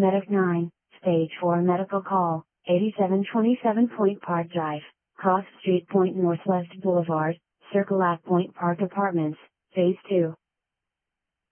Medic 9, Stage 4 Medical Call, 8727 Point Park Drive, Cross Street Point Northwest Boulevard, Circle at Point Park Apartments, Phase 2.